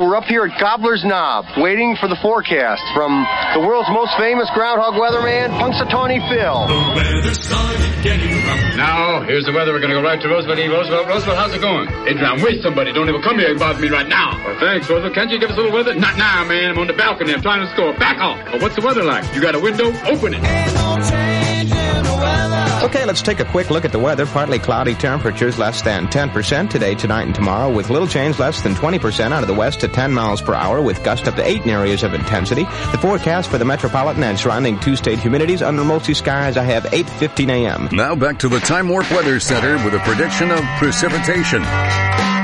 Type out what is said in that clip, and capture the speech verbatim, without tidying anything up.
We're up here at Gobbler's Knob, waiting for the forecast from the world's most famous groundhog weatherman, Punxsutawney Phil. The weather's started getting rough. Now, here's the weather. We're going to go right to Roosevelt. E. Roosevelt. Roosevelt, how's it going? Adrian, wait, somebody. Don't ever come here and bother me right now. Well, thanks, Roosevelt. Can't you give us a little weather? Not now, man. I'm on the balcony. I'm trying to score. Back off. Well, what's the weather like? You got a window? Open it. Ain't no change in the weather. Okay, let's take a quick look at the weather. Partly cloudy, temperatures less than ten percent today, tonight, and tomorrow, with little change less than twenty percent out of the west to ten miles per hour, with gusts up to eight in areas of intensity. The forecast for the metropolitan and surrounding two-state humidities under mostly skies, I have eight fifteen a.m. Now back to the Time Warp Weather Center with a prediction of precipitation.